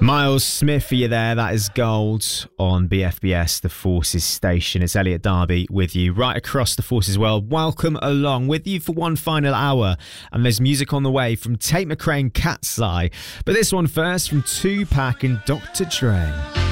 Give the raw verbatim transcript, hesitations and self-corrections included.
Miles Smith for you there. That is Gold on B F B S, the Forces station. It's Elliot Darby with you right across the Forces world. Welcome along with you for one final hour. And there's music on the way from Tate McRae and Cat's Eye. But this one first from Tupac and Doctor Dre.